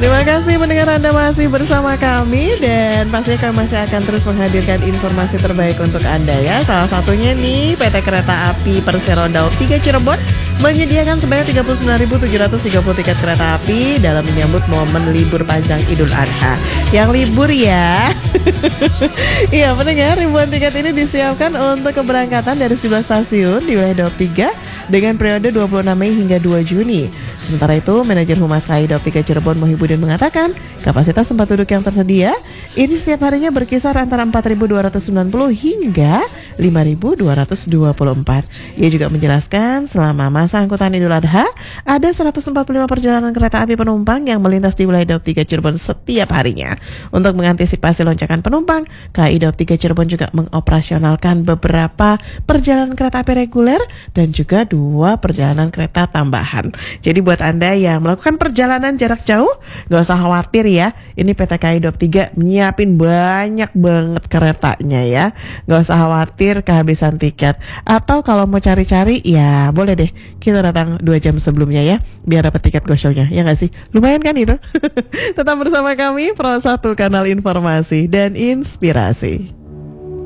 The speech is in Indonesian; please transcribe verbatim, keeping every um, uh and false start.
Terima kasih pendengar, Anda masih bersama kami dan pastinya kami masih akan terus menghadirkan informasi terbaik untuk Anda ya. Salah satunya nih P T Kereta Api Persero Daop tiga Cirebon menyediakan sebanyak tiga puluh sembilan ribu tujuh ratus tiga puluh tiket kereta api dalam menyambut momen libur panjang Idul Adha. Yang libur ya. Iya pendengar, ribuan tiket ini disiapkan untuk keberangkatan dari sejumlah stasiun di wilayah Daop tiga dengan periode dua puluh enam Mei hingga dua Juni. Sementara itu, manajer Humas K A I Daop tiga Cirebon Muhibudin mengatakan, kapasitas tempat duduk yang tersedia ini setiap harinya berkisar antara empat ribu dua ratus sembilan puluh hingga lima ribu dua ratus dua puluh empat. Ia juga menjelaskan, selama masa angkutan Idul Adha, ada seratus empat puluh lima perjalanan kereta api penumpang yang melintas di wilayah Daop tiga Cirebon setiap harinya. Untuk mengantisipasi lonjakan penumpang, K A I Daop tiga Cirebon juga mengoperasionalkan beberapa perjalanan kereta api reguler dan juga dua perjalanan kereta tambahan. Jadi buat Anda yang melakukan perjalanan jarak jauh, gak usah khawatir ya. Ini P T K A I Daop tiga nyiapin banyak banget keretanya ya. Gak usah khawatir kehabisan tiket. Atau kalau mau cari-cari, ya boleh deh kita datang dua jam sebelumnya ya, biar dapat tiket go show-nya. Ya gak sih? Lumayan kan itu? Tetap bersama kami, Pro satu Kanal Informasi dan Inspirasi.